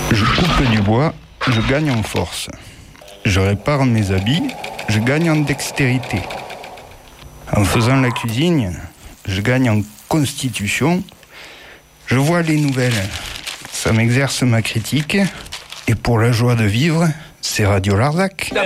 Je coupe du bois, je gagne en force. Je répare mes habits, je gagne en dextérité. En faisant la cuisine, je gagne en constitution. Je vois les nouvelles, ça m'exerce ma critique. Et pour la joie de vivre, c'est Radio Larzac.